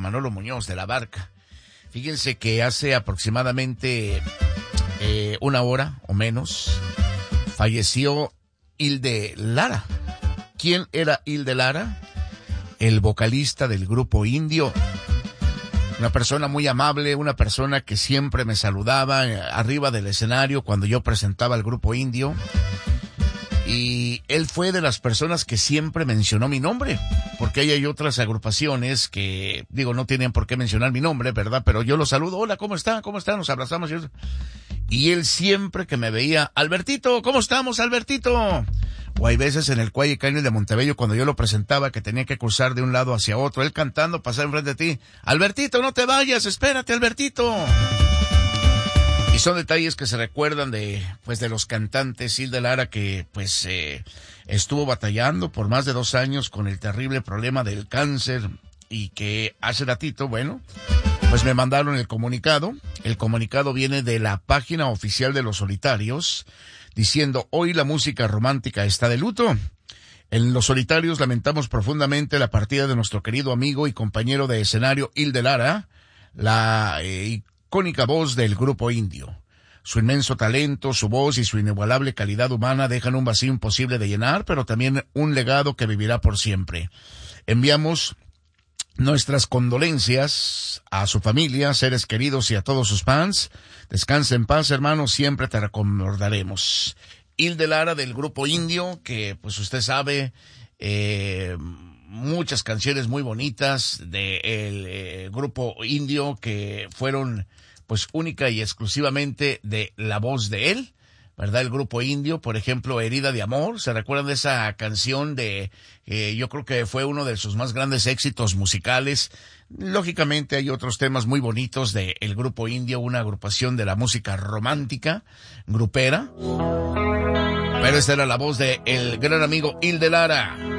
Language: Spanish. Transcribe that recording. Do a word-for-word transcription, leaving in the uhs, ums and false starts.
con Manolo Muñoz de La Barca. Fíjense que hace aproximadamente eh, una hora o menos falleció Hilde Lara. ¿Quién era Hilde Lara? El vocalista del grupo Indio. Una persona muy amable, una persona que siempre me saludaba arriba del escenario cuando yo presentaba el grupo Indio. Y él fue de las personas que siempre mencionó mi nombre, porque ahí hay otras agrupaciones que, digo, no tienen por qué mencionar mi nombre, ¿verdad? Pero yo lo saludo, hola, ¿cómo está? ¿Cómo está? Nos abrazamos. Y él siempre que me veía, Albertito, ¿cómo estamos, Albertito? O hay veces en el Cuay Cañas de Montebello, cuando yo lo presentaba, que tenía que cruzar de un lado hacia otro, él cantando, pasar enfrente de ti, Albertito, no te vayas, espérate, Albertito. Y son detalles que se recuerdan de, pues, de los cantantes. Hilde Lara, que, pues, eh, estuvo batallando por más de dos años con el terrible problema del cáncer y que hace ratito, bueno, pues me mandaron el comunicado. El comunicado viene de la página oficial de Los Solitarios, diciendo, hoy la música romántica está de luto. En Los Solitarios lamentamos profundamente la partida de nuestro querido amigo y compañero de escenario Hilde Lara, la eh, icónica voz del grupo Indio. Su inmenso talento, su voz y su inigualable calidad humana dejan un vacío imposible de llenar, pero también un legado que vivirá por siempre. Enviamos nuestras condolencias a su familia, seres queridos y a todos sus fans. Descansa en paz, hermano, siempre te recordaremos. Hilde Lara del grupo Indio, que pues usted sabe, eh, muchas canciones muy bonitas del eh, grupo Indio que fueron pues única y exclusivamente de la voz de él, ¿verdad? El grupo Indio, por ejemplo, Herida de Amor, ¿se recuerdan de esa canción de, eh, yo creo que fue uno de sus más grandes éxitos musicales? Lógicamente hay otros temas muy bonitos de el grupo Indio, una agrupación de la música romántica, grupera, pero esta era la voz de el gran amigo Hilde Lara.